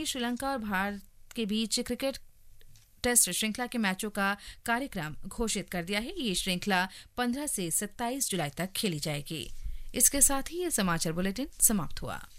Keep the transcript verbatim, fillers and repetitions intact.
श्रीलंका और भारत के बीच cricket test श्रृंखला के मैचों का कार्यक्रम घोषित कर दिया है। ये श्रृंखला पंद्रह से सत्ताईस जुलाई तक खेली जाएगी। इसके साथ ही ये समाचार बुलेटिन समाप्त हुआ।